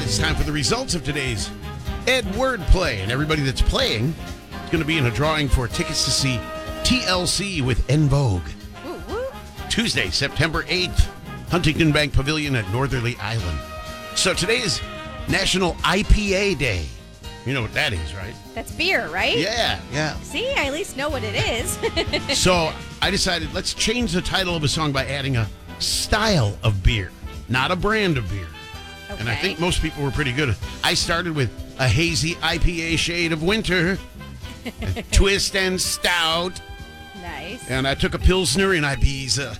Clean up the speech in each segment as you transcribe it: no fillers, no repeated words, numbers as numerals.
It's time for the results of today's Ed Wordplay. And everybody that's playing is going to be in a drawing for tickets to see TLC with En Vogue. Woo, woo. Tuesday, September 8th, Huntington Bank Pavilion at Northerly Island. So today is National IPA Day. You know what that is, right? That's beer, right? Yeah. See, I at least know what it is. So I decided let's change the title of a song by adding a style of beer, not a brand of beer. Okay. And I think most people were pretty good. I started with a hazy IPA shade of winter, a twist and stout, Nice. and I took a Pilsner in Ibiza.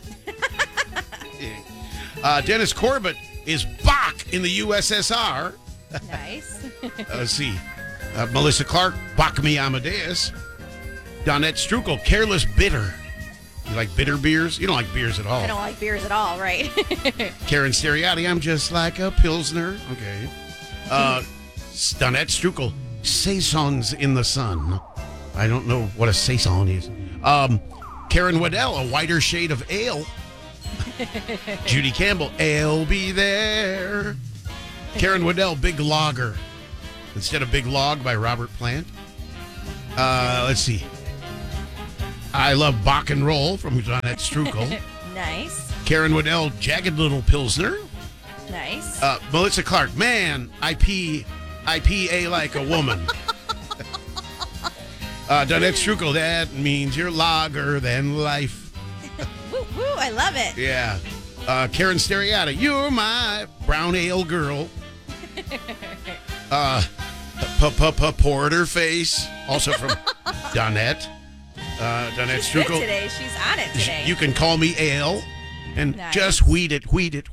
Dennis Corbett is Bach in the USSR. Nice. Let's see. Melissa Clark, Bach Me Amadeus. Donette Strukel, Careless Bitter. You like bitter beers? You don't like beers at all. I don't like beers at all, right? Karen Steriati, I'm just like a Pilsner. Okay. Donette Strukel, Saisons in the Sun. I don't know what a Saison is. Karen Waddell, A Whiter Shade of Ale. Judy Campbell, I'll Be There. Karen Waddell, Big Lager. Instead of Big Log by Robert Plant. Let's see. I Love Bach and Roll from Donette Strukel. Nice. Karen Waddell, Jagged Little Pilsner. Nice. Melissa Clark, Man, IPA like a woman. Donette Strukel, that means you're lager than life. Woo, woo, I love it. Yeah. Karen Steriata, you're my brown ale girl. Porter Face, also from Donette. Donette She's good Strukel. today. She's on it today. You can call me Ale. And Nice. just weed it.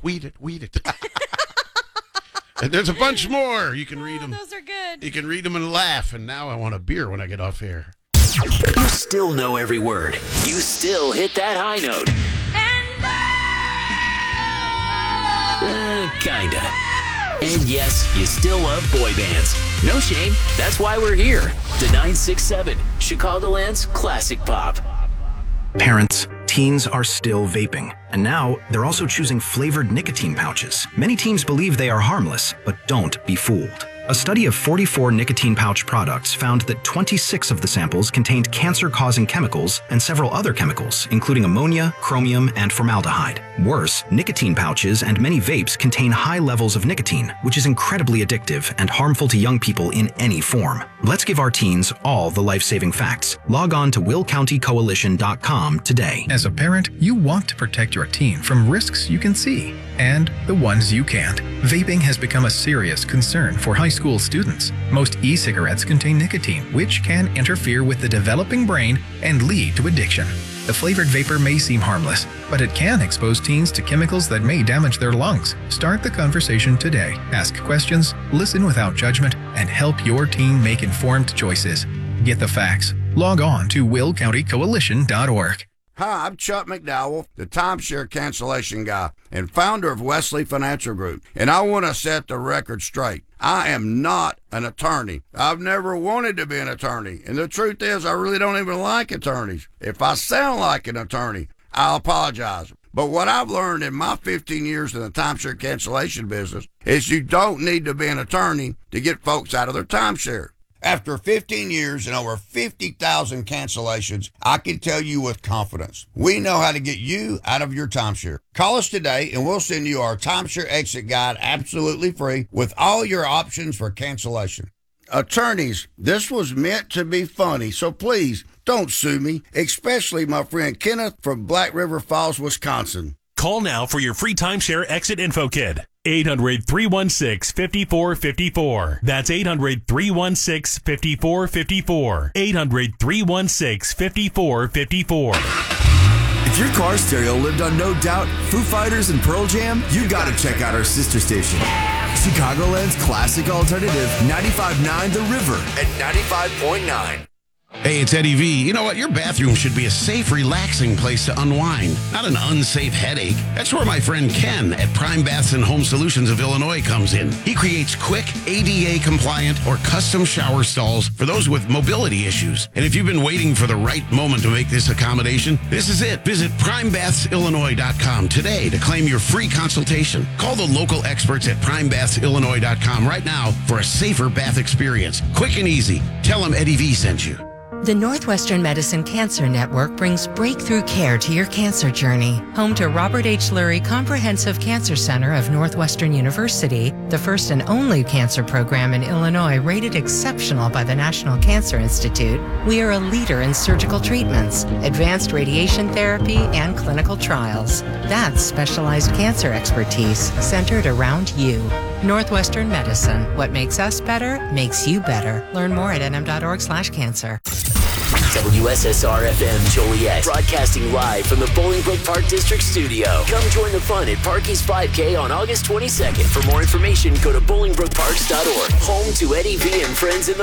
And there's a bunch more. You can read them. Those are good. You can read them and laugh. And now I want a beer when I get off air. You still know every word. You still hit that high note. Kinda. And yes, you still love boy bands. No shame. That's why we're here. The 967, Chicagoland's classic pop. Parents, teens are still vaping, and now they're also choosing flavored nicotine pouches. Many teens believe they are harmless, but don't be fooled. A study of 44 nicotine pouch products found that 26 of the samples contained cancer-causing chemicals and several other chemicals, including ammonia, chromium, and formaldehyde. Worse, nicotine pouches and many vapes contain high levels of nicotine, which is incredibly addictive and harmful to young people in any form. Let's give our teens all the life-saving facts. Log on to willcountycoalition.com today. As a parent, you want to protect your teen from risks you can see and the ones you can't. Vaping has become a serious concern for high school students. Most e-cigarettes contain nicotine, which can interfere with the developing brain and lead to addiction. The flavored vapor may seem harmless, but it can expose teens to chemicals that may damage their lungs. Start the conversation today. Ask questions, listen without judgment, and help your teen make informed choices. Get the facts. Log on to willcountycoalition.org. Hi, I'm Chuck McDowell, the timeshare cancellation guy and founder of Wesley Financial Group, and I want to set the record straight. I am not an attorney. I've never wanted to be an attorney, and the truth is I really don't even like attorneys. If I sound like an attorney, I'll apologize. But what I've learned in my 15 years in the timeshare cancellation business is you don't need to be an attorney to get folks out of their timeshare. After 15 years and over 50,000 cancellations, I can tell you with confidence, we know how to get you out of your timeshare. Call us today and we'll send you our timeshare exit guide absolutely free with all your options for cancellation. Attorneys, this was meant to be funny, so please don't sue me, especially my friend Kenneth from Black River Falls, Wisconsin. Call now for your free timeshare exit info kit. 800-316-5454. That's 800-316-5454. 800-316-5454. If your car stereo lived on No Doubt, Foo Fighters, and Pearl Jam, you gotta check out our sister station. Chicagoland's classic alternative, 95.9 The River at 95.9. Hey, it's Eddie V. You know what? Your bathroom should be a safe, relaxing place to unwind, not an unsafe headache. That's where my friend Ken at Prime Baths and Home Solutions of Illinois comes in. He creates quick, ADA-compliant or custom shower stalls for those with mobility issues. And if you've been waiting for the right moment to make this accommodation, this is it. Visit PrimeBathsIllinois.com today to claim your free consultation. Call the local experts at PrimeBathsIllinois.com right now for a safer bath experience. Quick and easy. Tell them Eddie V sent you. The Northwestern Medicine Cancer Network brings breakthrough care to your cancer journey. Home to Robert H. Lurie Comprehensive Cancer Center of Northwestern University, the first and only cancer program in Illinois rated exceptional by the National Cancer Institute, we are a leader in surgical treatments, advanced radiation therapy, and clinical trials. That's specialized cancer expertise centered around you. Northwestern Medicine. What makes us better makes you better. Learn more at nm.org/cancer. WSSR FM Joliet, broadcasting live from the Bolingbrook Park District Studio. Come join the fun at Parky's 5K on August 22nd. For more information, go to bolingbrookparks.org. Home to Eddie V and friends in the